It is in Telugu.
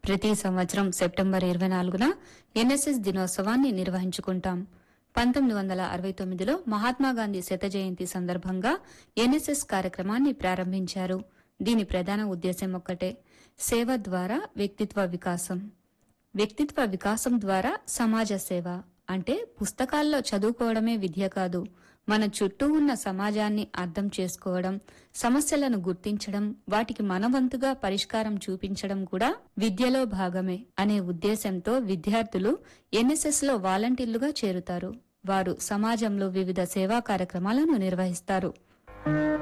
ప్రతి సంవత్సరం సెప్టెంబర్ 24న ఎన్ఎస్ఎస్ దినోత్సవాన్ని నిర్వహించుకుంటాం. 1969లో మహాత్మాగాంధీ శత జయంతి సందర్భంగా ఎన్ఎస్ఎస్ కార్యక్రమాన్ని ప్రారంభించారు. దీని ప్రధాన ఉద్దేశం ఒక్కటే, సేవ ద్వారా వ్యక్తిత్వ వికాసం. వ్యక్తిత్వ వికాసం ద్వారా సమాజ సేవ. అంటే పుస్తకాల్లో చదువుకోవడమే విద్య కాదు, మన చుట్టూ ఉన్న సమాజాన్ని అర్థం చేసుకోవడం, సమస్యలను గుర్తించడం, వాటికి మనవంతుగా పరిష్కారం చూపించడం కూడా విద్యలో భాగమే అనే ఉద్దేశంతో విద్యార్థులు ఎన్ఎస్ఎస్ లో వాలంటీర్లుగా చేరుతారు. వారు సమాజంలో వివిధ సేవా కార్యక్రమాలను నిర్వహిస్తారు.